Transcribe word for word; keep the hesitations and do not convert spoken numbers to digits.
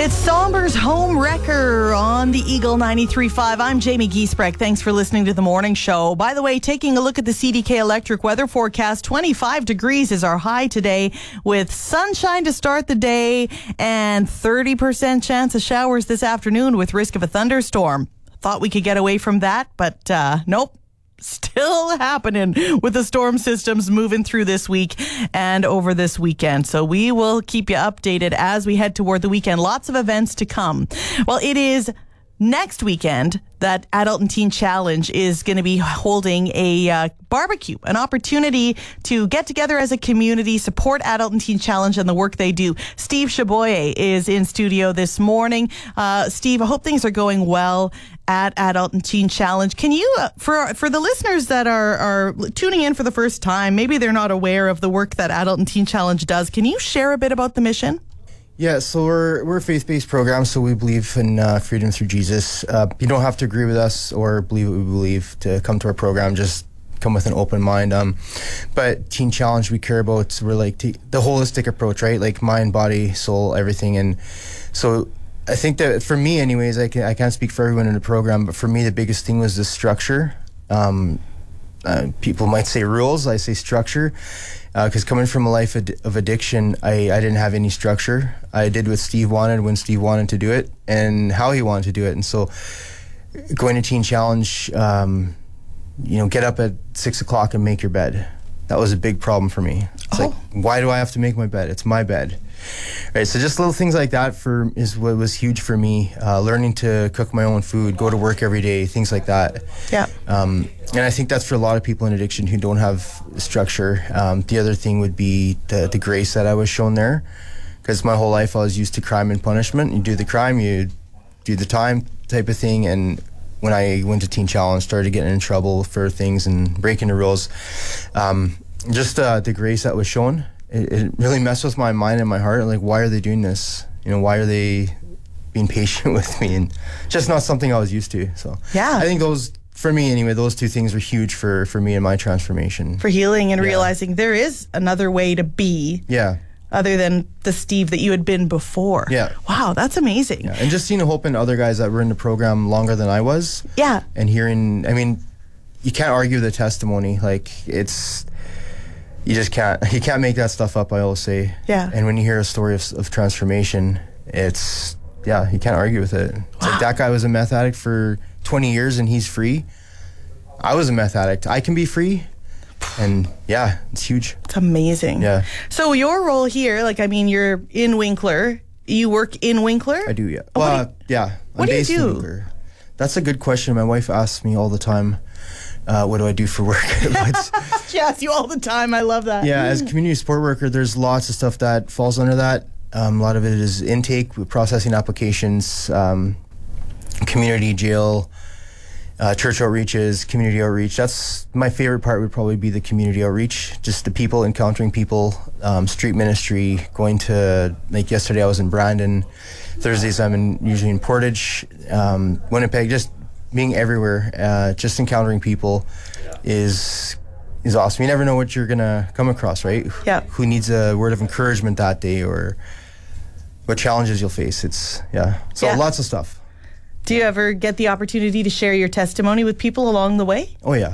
It's Somber's Home Wrecker on the Eagle ninety-three point five. I'm Jamie Giesbrecht. Thanks for listening to the morning show. By the way, taking a look at the C D K Electric weather forecast, twenty-five degrees is our high today with sunshine to start the day and thirty percent chance of showers this afternoon with risk of a thunderstorm. Thought we could get away from that, but uh, nope. Still happening with the storm systems moving through this week and over this weekend. So we will keep you updated as we head toward the weekend. Lots of events to come. Well, it is next weekend that Adult and Teen Challenge is going to be holding a uh, barbecue, an opportunity to get together as a community, support Adult and Teen Challenge and the work they do. Steve Chaboyer is in studio this morning. Uh, Steve, I hope things are going well at Adult and Teen Challenge. Can you, uh, for for the listeners that are, are tuning in for the first time, maybe they're not aware of the work that Adult and Teen Challenge does, can you share a bit about the mission? Yeah, so we're we're a faith-based program, so we believe in uh, freedom through Jesus. Uh, you don't have to agree with us or believe what we believe to come to our program. Just come with an open mind. Um, but Teen Challenge, we care about, we're like t- the holistic approach, right? Like mind, body, soul, everything. And so I think that for me, anyways, I, can, I can't speak for everyone in the program, but for me, the biggest thing was the structure. Um, uh, people might say rules, I say structure. Because uh, coming from a life ad- of addiction, I, I didn't have any structure. I did what Steve wanted when Steve wanted to do it and how he wanted to do it. And so going to Teen Challenge, um, you know, get up at six o'clock and make your bed. That was a big problem for me. It's oh. like, why do I have to make my bed? It's my bed. Right, so just little things like that for is what was huge for me. Uh, learning to cook my own food, go to work every day, things like that. Yeah. Um, and I think that's for a lot of people in addiction who don't have structure. Um, the other thing would be the, the grace that I was shown there. Because my whole life I was used to crime and punishment. You do the crime, you do the time type of thing. And when I went to Teen Challenge, started getting in trouble for things and breaking the rules. Um, just uh, the grace that was shown. It, it really messed with my mind and my heart. Like, why are they doing this? You know, why are they being patient with me? And just not something I was used to. So yeah, I think those, for me anyway, those two things were huge for, for me and my transformation. For healing and yeah. realizing there is another way to be. Yeah. Other than the Steve that you had been before. Yeah. Wow, that's amazing. Yeah. And just seeing hope in other guys that were in the program longer than I was. Yeah. And hearing, I mean, you can't argue the testimony. Like, it's... You just can't, you can't make that stuff up, I always say. Yeah. And when you hear a story of, of transformation, it's, yeah, you can't argue with it. It's wow. like that guy was a meth addict for twenty years and he's free. I was a meth addict. I can be free. And yeah, it's huge. It's amazing. Yeah. So your role here, like, I mean, you're in Winkler. You work in Winkler? I do, yeah. Oh, well, do you, yeah. What I'm do you based in do? Winkler. That's a good question. My wife asks me all the time. Uh, what do I do for work? She asks you all the time. I love that. Yeah, as a community support worker, there's lots of stuff that falls under that. Um, a lot of it is intake, processing applications, um, community jail, uh, church outreaches, community outreach. That's my favorite part would probably be the community outreach, just the people, encountering people, um, street ministry, going to, like yesterday I was in Brandon, Thursdays I'm in, usually in Portage, um, Winnipeg, just being everywhere, uh, just encountering people is is awesome. You never know what you're gonna come across, right? Yeah. Who needs a word of encouragement that day, or what challenges you'll face. It's yeah. So yeah. lots of stuff. Do you ever get the opportunity to share your testimony with people along the way? Oh yeah.